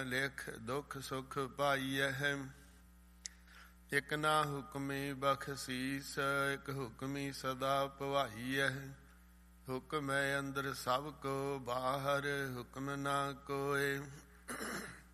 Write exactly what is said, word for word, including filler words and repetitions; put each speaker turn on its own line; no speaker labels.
ਲਿਖ ਦੁਖ ਸੁਖ ਪਾਈਐ। ਇਕ ਨਾ ਹੁਕਮੀ ਬਖਸ਼ੀਸ ਇਕ ਹੁਕਮੀ ਸਦਾ ਭਵਾਈਐ। ਹੁਕਮ ਹੈ ਅੰਦਰ ਸਭ ਕੋ ਬਾਹਰ ਹੁਕਮ ਨਾ ਕੋਏ।